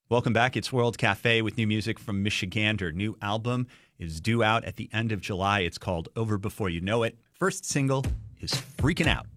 Welcome back. It's World Cafe with new music from Michigander. New album is due out at the end of July. It's called Over Before You Know It. First single is Freaking Out.